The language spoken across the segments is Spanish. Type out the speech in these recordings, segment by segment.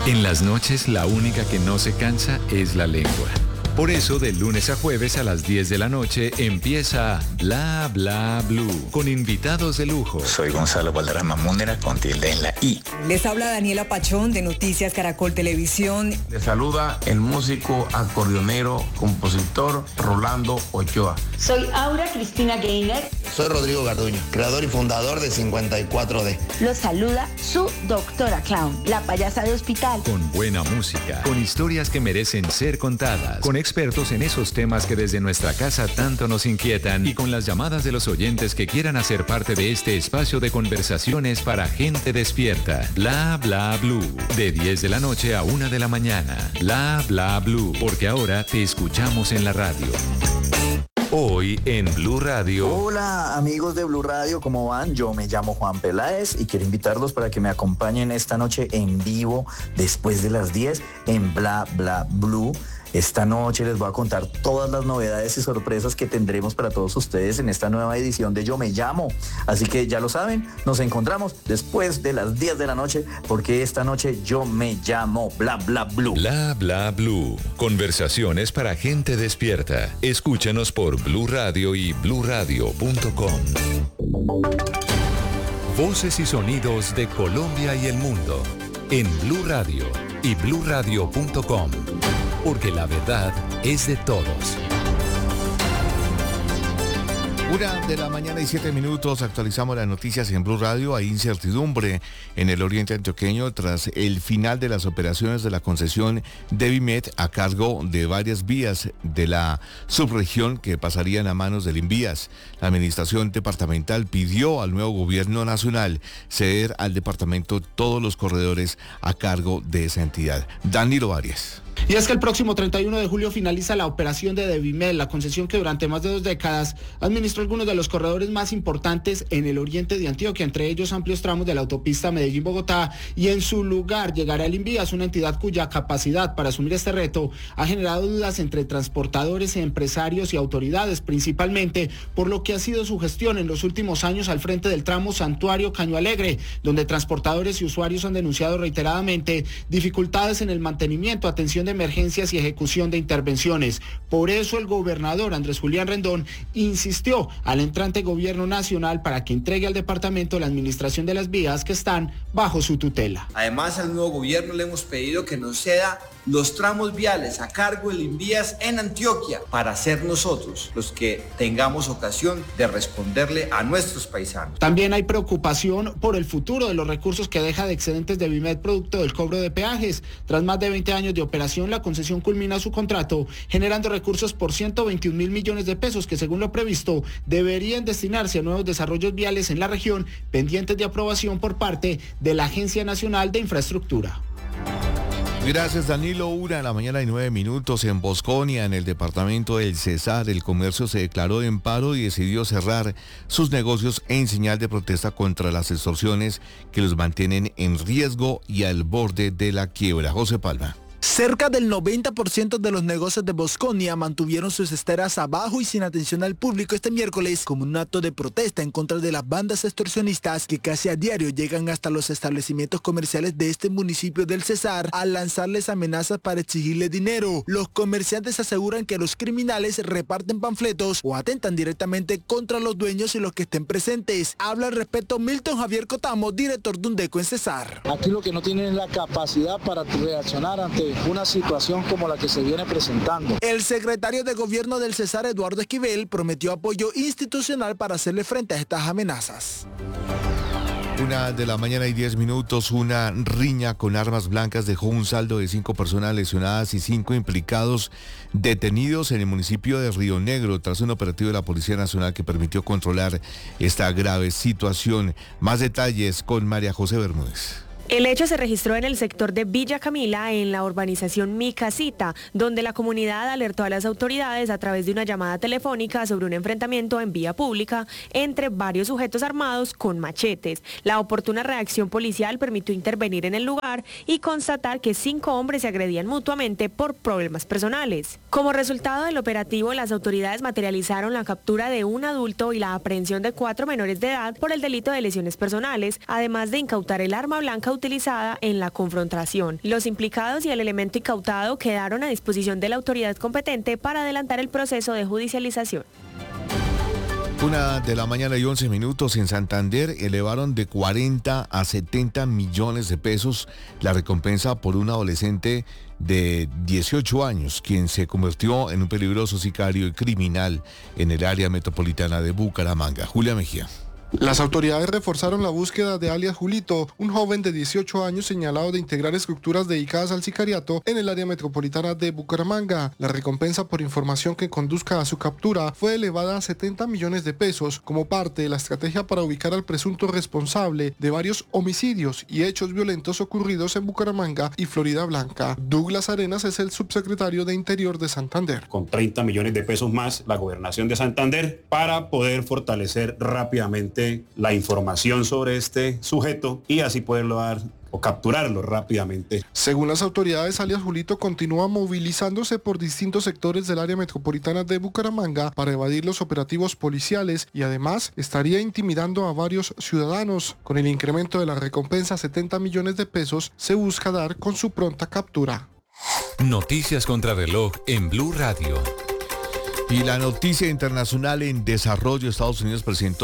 En las noches, la única que no se cansa es la lengua. Por eso, de lunes a jueves a las 10 de la noche empieza Bla Bla Blue, con invitados de lujo. Soy Gonzalo Valderrama Múnera, con tilde en la I. Les habla Daniela Pachón, de Noticias Caracol Televisión. Les saluda el músico, acordeonero, compositor Rolando Ochoa. Soy Aura Cristina Gainer. Soy Rodrigo Garduño, creador y fundador de 54D. Los saluda su doctora Clown, la payasa de hospital. Con buena música, con historias que merecen ser contadas, con expertos en esos temas que desde nuestra casa tanto nos inquietan y con las llamadas de los oyentes que quieran hacer parte de este espacio de conversaciones para gente despierta. Bla Bla Blue, de 10 de la noche a 1 de la mañana. Bla Bla Blue, porque ahora te escuchamos en la radio. Hoy en Blue Radio. Hola amigos de Blue Radio, ¿cómo van? Yo me llamo Juan Peláez y quiero invitarlos para que me acompañen esta noche en vivo después de las 10 en Bla Bla Blue. Esta noche les voy a contar todas las novedades y sorpresas que tendremos para todos ustedes en esta nueva edición de Yo Me Llamo. Así que ya lo saben, nos encontramos después de las 10 de la noche porque esta noche Yo Me Llamo Bla Bla Blue. Bla Bla Blue. Conversaciones para gente despierta. Escúchanos por Blue Radio y bluradio.com. Voces y sonidos de Colombia y el mundo en Blue Radio y bluradio.com. Porque la verdad es de todos. 1:07 a.m. Actualizamos las noticias en Blue Radio. Hay incertidumbre en el oriente antioqueño tras el final de las operaciones de la concesión Devimet a cargo de varias vías de la subregión que pasarían a manos del Invías. La administración departamental pidió al nuevo gobierno nacional ceder al departamento todos los corredores a cargo de esa entidad. Danilo Arias. Y es que el próximo 31 de julio finaliza la operación de Devimet, la concesión que durante más de 2 décadas administró algunos de los corredores más importantes en el oriente de Antioquia, entre ellos amplios tramos de la autopista Medellín-Bogotá, y en su lugar llegará el Invías, una entidad cuya capacidad para asumir este reto ha generado dudas entre transportadores, empresarios y autoridades, principalmente por lo que ha sido su gestión en los últimos años al frente del tramo Santuario-Caño Alegre, donde transportadores y usuarios han denunciado reiteradamente dificultades en el mantenimiento, atención de emergencias y ejecución de intervenciones. Por eso el gobernador Andrés Julián Rendón insistió al entrante gobierno nacional para que entregue al departamento la administración de las vías que están bajo su tutela. Además, al nuevo gobierno le hemos pedido que nos ceda los tramos viales a cargo del Invías en Antioquia para ser nosotros los que tengamos ocasión de responderle a nuestros paisanos. También hay preocupación por el futuro de los recursos que deja de excedentes de Devimet producto del cobro de peajes. Tras más de 20 años de operación, la concesión culmina su contrato generando recursos por 121.000 millones de pesos que, según lo previsto, deberían destinarse a nuevos desarrollos viales en la región pendientes de aprobación por parte de la Agencia Nacional de Infraestructura. Gracias, Danilo. 1:09 a.m. en Bosconia, en el departamento del Cesar, el comercio se declaró en paro y decidió cerrar sus negocios en señal de protesta contra las extorsiones que los mantienen en riesgo y al borde de la quiebra. José Palma. Cerca del 90% de los negocios de Bosconia mantuvieron sus esteras abajo y sin atención al público este miércoles como un acto de protesta en contra de las bandas extorsionistas que casi a diario llegan hasta los establecimientos comerciales de este municipio del Cesar al lanzarles amenazas para exigirles dinero. Los comerciantes aseguran que los criminales reparten panfletos o atentan directamente contra los dueños y los que estén presentes. Habla al respecto Milton Javier Cotamo, director de Undeco en Cesar. Aquí lo que no tienen es la capacidad para reaccionar ante una situación como la que se viene presentando. El secretario de Gobierno del Cesar, Eduardo Esquivel, prometió apoyo institucional para hacerle frente a estas amenazas. 1:10 a.m. Una riña con armas blancas dejó un saldo de 5 personas lesionadas y 5 implicados detenidos en el municipio de Río Negro tras un operativo de la Policía Nacional que permitió controlar esta grave situación. Más detalles con María José Bermúdez. El hecho se registró en el sector de Villa Camila, en la urbanización Mi Casita, donde la comunidad alertó a las autoridades a través de una llamada telefónica sobre un enfrentamiento en vía pública entre varios sujetos armados con machetes. La oportuna reacción policial permitió intervenir en el lugar y constatar que 5 hombres se agredían mutuamente por problemas personales. Como resultado del operativo, las autoridades materializaron la captura de un adulto y la aprehensión de 4 menores de edad por el delito de lesiones personales, además de incautar el arma blanca utilizada en la confrontación. Los implicados y el elemento incautado quedaron a disposición de la autoridad competente para adelantar el proceso de judicialización. 1:11 a.m. En Santander elevaron de 40 a 70 millones de pesos la recompensa por un adolescente de 18 años, quien se convirtió en un peligroso sicario y criminal en el área metropolitana de Bucaramanga. Julia Mejía. Las autoridades reforzaron la búsqueda de alias Julito, un joven de 18 años señalado de integrar estructuras dedicadas al sicariato en el área metropolitana de Bucaramanga. La recompensa por información que conduzca a su captura fue elevada a 70 millones de pesos como parte de la estrategia para ubicar al presunto responsable de varios homicidios y hechos violentos ocurridos en Bucaramanga y Florida Blanca. Douglas Arenas es el subsecretario de Interior de Santander. Con 30 millones de pesos más, la gobernación de Santander para poder fortalecer rápidamente la información sobre este sujeto y así poderlo dar o capturarlo rápidamente. Según las autoridades, alias Julito continúa movilizándose por distintos sectores del área metropolitana de Bucaramanga para evadir los operativos policiales y además estaría intimidando a varios ciudadanos. Con el incremento de la recompensa a 70 millones de pesos, se busca dar con su pronta captura. Noticias contra reloj en Blue Radio. Y la noticia internacional en desarrollo: Estados Unidos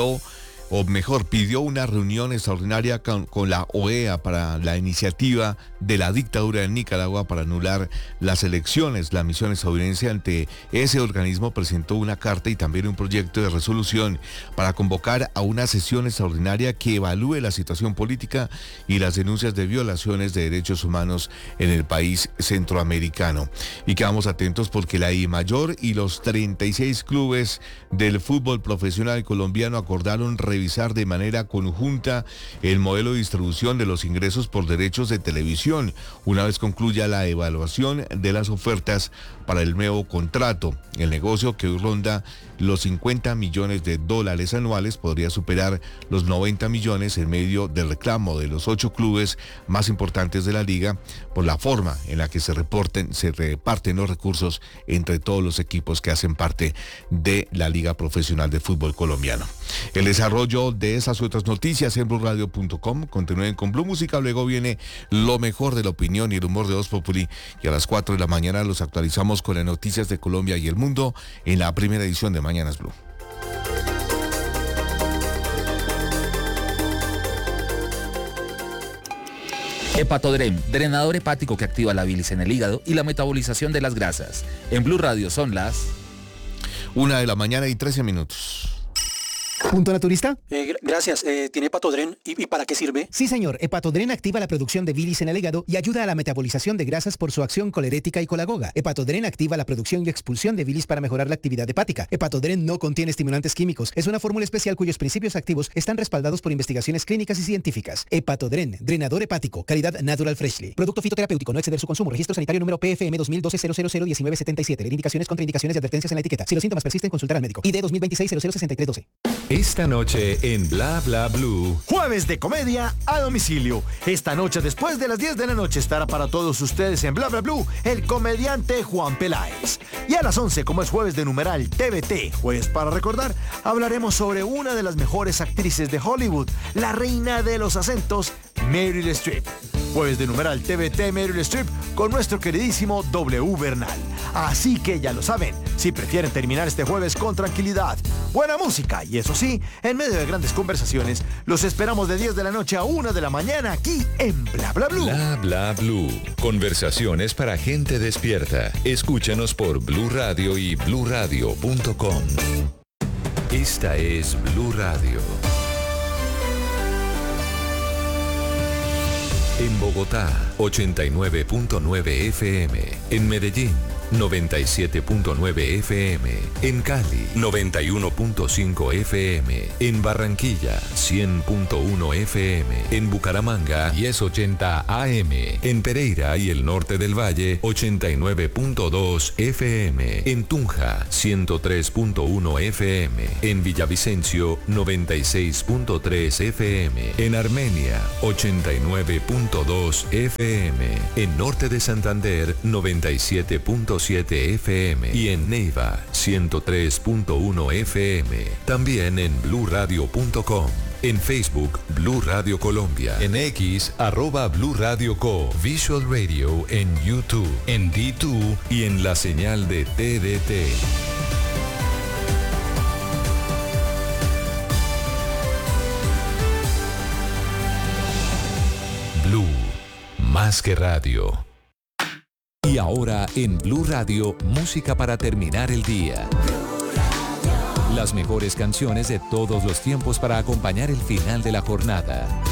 pidió una reunión extraordinaria con la OEA para la iniciativa de la dictadura de Nicaragua para anular las elecciones. La misión estadounidense ante ese organismo presentó una carta y también un proyecto de resolución para convocar a una sesión extraordinaria que evalúe la situación política y las denuncias de violaciones de derechos humanos en el país centroamericano. Y quedamos atentos porque la DIMAYOR y los 36 clubes del fútbol profesional colombiano acordaron revisar de manera conjunta el modelo de distribución de los ingresos por derechos de televisión, una vez concluya la evaluación de las ofertas para el nuevo contrato. El negocio, que hoy ronda los $50 millones anuales, podría superar los 90 millones en medio del reclamo de los 8 clubes más importantes de la liga por la forma en la que se reparten los recursos entre todos los equipos que hacen parte de la Liga Profesional de Fútbol Colombiano. El desarrollo de esas y otras noticias en BlueRadio.com. Continúen con Blue Música, luego viene lo mejor de la opinión y el humor de Voz Populi, y a las 4 de la mañana los actualizamos con las noticias de Colombia y el mundo en la primera edición de Mañanas Blue. Hepatodrem, drenador hepático que activa la bilis en el hígado y la metabolización de las grasas. En Blue Radio son las 1:13 a.m. ¿Punto naturista? Gracias. ¿Tiene Hepatodren? ¿Y para qué sirve? Sí, señor. Hepatodren activa la producción de bilis en el hígado y ayuda a la metabolización de grasas por su acción colerética y colagoga. Hepatodren activa la producción y expulsión de bilis para mejorar la actividad hepática. Hepatodren no contiene estimulantes químicos. Es una fórmula especial cuyos principios activos están respaldados por investigaciones clínicas y científicas. Hepatodren, drenador hepático, calidad Natural Freshly. Producto fitoterapéutico, no exceder su consumo. Registro sanitario número PFM 2012-001977. Leer indicaciones, contraindicaciones y advertencias en la etiqueta. Si los síntomas persisten, consultar al médico. ID 2026-006312. Esta noche en Bla Bla Blue. Jueves de comedia a domicilio. Esta noche después de las 10 de la noche estará para todos ustedes en Bla Bla Blue el comediante Juan Peláez. Y a las 11, como es jueves de numeral TVT, jueves para recordar, hablaremos sobre una de las mejores actrices de Hollywood, la reina de los acentos, Meryl Streep. Jueves de numeral TVT Meryl Streep con nuestro queridísimo W Bernal. Así que ya lo saben, si prefieren terminar este jueves con tranquilidad, buena música y eso sí, en medio de grandes conversaciones, los esperamos de 10 de la noche a 1 de la mañana aquí en Bla Bla Blue. Bla Bla Blue. Conversaciones para gente despierta. Escúchanos por Blue Radio y BlueRadio.com. Esta es Blue Radio. En Bogotá, 89.9 FM. En Medellín, 97.9 FM. En Cali, 91.5 FM. En Barranquilla, 100.1 FM. En Bucaramanga, 1080 AM. En Pereira y el norte del Valle, 89.2 FM. En Tunja, 103.1 FM. En Villavicencio, 96.3 FM. En Armenia, 89.2 FM. En norte de Santander, 97.7 FM y en Neiva 103.1 FM. También en BlueRadio.com. En Facebook, Blue Radio Colombia. En X, @Blue Radio Co. Visual Radio en YouTube, en D2 y en la señal de TDT. Blue, más que radio. Y ahora en Blue Radio, música para terminar el día. Las mejores canciones de todos los tiempos para acompañar el final de la jornada.